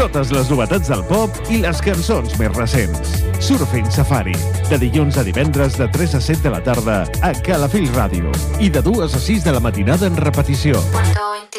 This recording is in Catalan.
totes les novetats del pop i les cançons més recents. Surfing Safari, de dilluns a divendres de 3 a 7 de la tarda a Calafell Ràdio i de 2 a 6 de la matinada en repetició.